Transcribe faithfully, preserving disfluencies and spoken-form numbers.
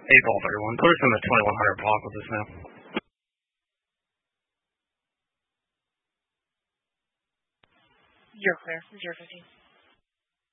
Eight ball thirty-one. Put us in the twenty-one hundred block with this now. You're clear. zero fifteen.